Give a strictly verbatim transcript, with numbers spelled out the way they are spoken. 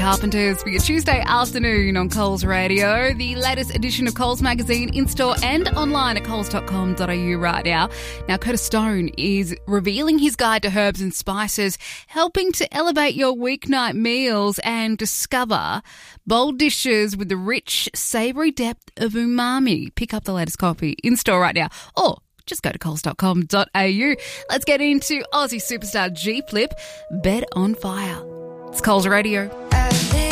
Carpenters for your Tuesday afternoon on Coles Radio. The latest edition of Coles Magazine in-store and online at coles dot com dot a u right now. Now, Curtis Stone is revealing his guide to herbs and spices, helping to elevate your weeknight meals and discover bold dishes with the rich, savoury depth of umami. Pick up the latest copy in-store right now. Or just go to coles dot com dot a u. Let's get into Aussie superstar G Flip, Bed on Fire. It's Coles Radio.